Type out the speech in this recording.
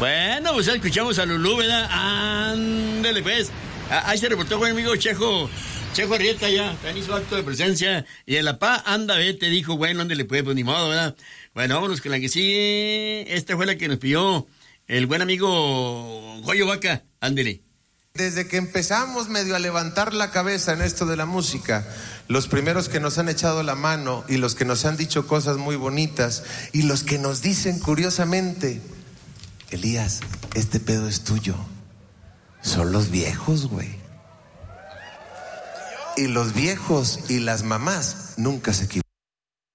Bueno, pues ya escuchamos a Lulú, ¿verdad? Ándale, pues. Ahí se reportó con mi amigo Chejo Arrieta ya. También hizo acto de presencia. Y el apá, anda, te dijo, bueno, ándale, pues ni modo, ¿verdad? Bueno, vámonos con la que sigue. Esta fue la que nos pidió el buen amigo Goyo Vaca. Ándale. Desde que empezamos medio a levantar la cabeza en esto de la música, los primeros que nos han echado la mano y los que nos han dicho cosas muy bonitas y los que nos dicen curiosamente, Elías, este pedo es tuyo, son los viejos, güey. Y los viejos y las mamás nunca se equivocan.